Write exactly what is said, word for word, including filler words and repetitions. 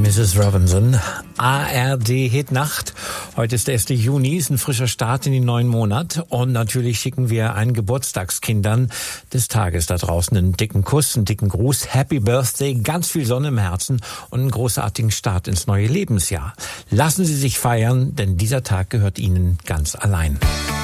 Missus Robinson. A R D Hitnacht. Heute ist der erste Juni, ist ein frischer Start in den neuen Monat. Und natürlich schicken wir allen Geburtstagskindern des Tages da draußen einen dicken Kuss, einen dicken Gruß. Happy Birthday, ganz viel Sonne im Herzen und einen großartigen Start ins neue Lebensjahr. Lassen Sie sich feiern, denn dieser Tag gehört Ihnen ganz allein.